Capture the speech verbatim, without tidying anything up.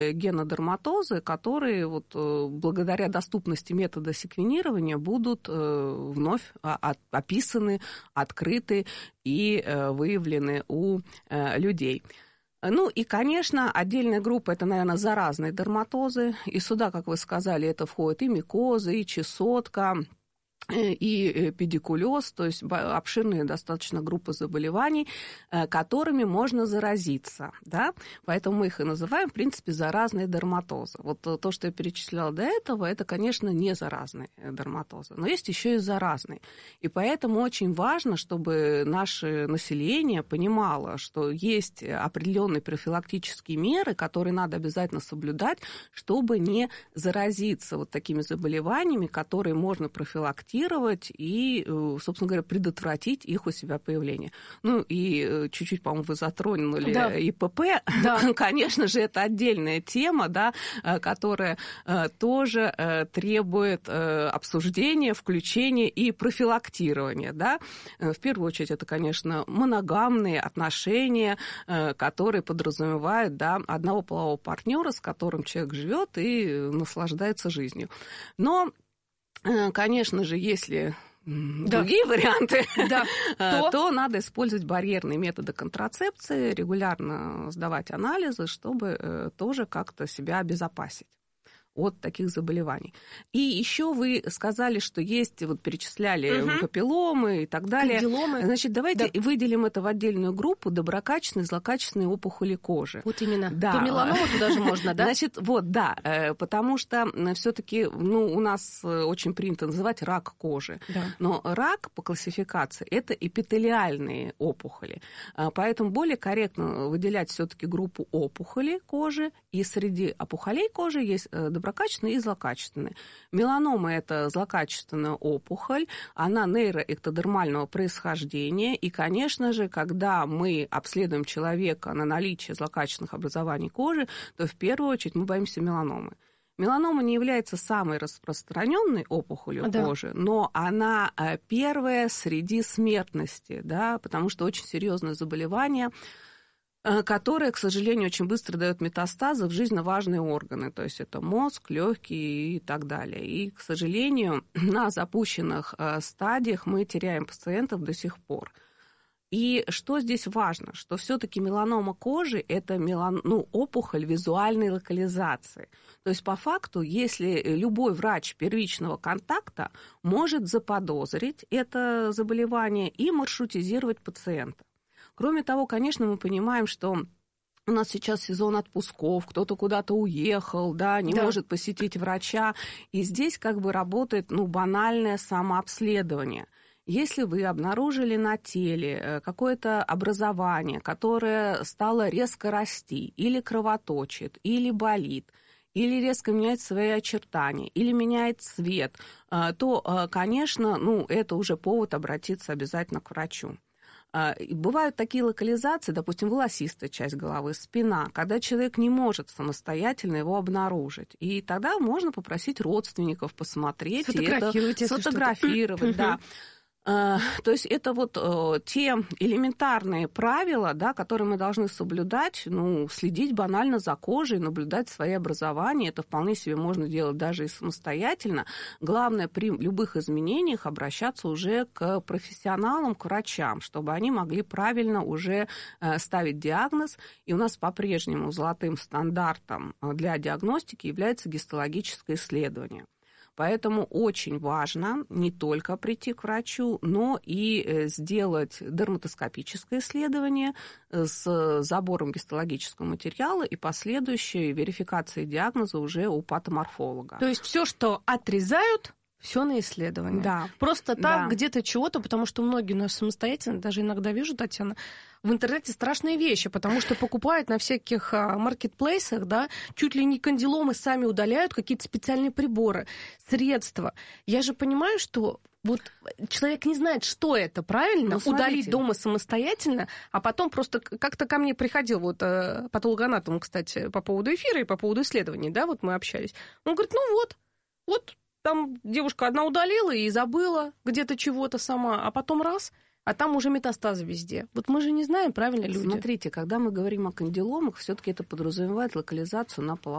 генодерматозы, которые вот благодаря доступности метода секвенирования будут вновь описаны, открыты и выявлены у людей. Ну и, конечно, отдельная группа – это, наверное, заразные дерматозы. И сюда, как вы сказали, это входит и микоза, и чесотка, и педикулез, то есть обширные достаточно группы заболеваний, которыми можно заразиться, да? Поэтому мы их и называем, в принципе, заразные дерматозы. Вот то, что я перечисляла до этого, это, конечно, не заразные дерматозы, но есть еще и заразные. И поэтому очень важно, чтобы наше население понимало, что есть определенные профилактические меры, которые надо обязательно соблюдать, чтобы не заразиться вот такими заболеваниями, которые можно профилактировать и, собственно говоря, предотвратить их у себя появление. Ну и чуть-чуть, по-моему, вы затронули да. ИПП. Да. Конечно же, это отдельная тема, да, которая тоже требует обсуждения, включения и профилактирования. Да. В первую очередь, это, конечно, моногамные отношения, которые подразумевают да, одного полового партнера, с которым человек живет и наслаждается жизнью. Но конечно же, если да. другие варианты, да. то... то надо использовать барьерные методы контрацепции, регулярно сдавать анализы, чтобы тоже как-то себя обезопасить от таких заболеваний. И еще вы сказали, что есть, вот перечисляли угу. папилломы и так далее. Кандиломы. Значит, давайте да. выделим это в отдельную группу доброкачественные, злокачественные опухоли кожи. Вот именно. Да. По меланому туда же можно, да? Значит, вот, да, потому что все-таки, ну, у нас очень принято называть рак кожи. Да. Но рак по классификации это эпителиальные опухоли. Поэтому более корректно выделять все-таки группу опухолей кожи, и среди опухолей кожи есть доброкачественные и злокачественные. Меланома – это злокачественная опухоль, она нейроэктодермального происхождения, и, конечно же, когда мы обследуем человека на наличие злокачественных образований кожи, то в первую очередь мы боимся меланомы. Меланома не является самой распространенной опухолью да. кожи, но она первая среди смертности, да, потому что очень серьезное заболевание, которое, к сожалению, очень быстро дает метастазы в жизненно важные органы, то есть это мозг, легкие и так далее. И, к сожалению, на запущенных стадиях мы теряем пациентов до сих пор. И что здесь важно, что все-таки меланома кожи – это мелан... ну, опухоль визуальной локализации. То есть, по факту, если любой врач первичного контакта может заподозрить это заболевание и маршрутизировать пациента. Кроме того, конечно, мы понимаем, что у нас сейчас сезон отпусков, кто-то куда-то уехал, да, не да. может посетить врача. И здесь как бы работает ну, банальное самообследование. Если вы обнаружили на теле какое-то образование, которое стало резко расти, или кровоточит, или болит, или резко меняет свои очертания, или меняет цвет, то, конечно, ну, это уже повод обратиться обязательно к врачу. Бывают такие локализации, допустим, волосистая часть головы, спина, когда человек не может самостоятельно его обнаружить. И тогда можно попросить родственников посмотреть и это сфотографировать. Да. То есть это вот те элементарные правила, да, которые мы должны соблюдать, ну, следить банально за кожей, наблюдать свои образования. Это вполне себе можно делать даже и самостоятельно. Главное при любых изменениях обращаться уже к профессионалам, к врачам, чтобы они могли правильно уже ставить диагноз. И у нас по-прежнему золотым стандартом для диагностики является гистологическое исследование. Поэтому очень важно не только прийти к врачу, но и сделать дерматоскопическое исследование с забором гистологического материала и последующей верификацией диагноза уже у патоморфолога. То есть все, что отрезают, все на исследование. Да. Просто так да. где-то чего-то, потому что многие у нас самостоятельно, даже иногда вижу, Татьяна, в интернете страшные вещи, потому что покупают на всяких маркетплейсах, да, чуть ли не кандиломы сами удаляют, какие-то специальные приборы, средства. Я же понимаю, что вот человек не знает, что это, правильно? Ну, удалить дома самостоятельно, а потом просто как-то ко мне приходил вот патологоанатом, кстати, по поводу эфира и по поводу исследований, да, вот мы общались. Он говорит, ну вот, вот там девушка одна удалила и забыла где-то чего-то сама, а потом раз... а там уже метастазы везде. Вот мы же не знаем, правильно, люди? Смотрите, когда мы говорим о кандиломах, все-таки это подразумевает локализацию на половом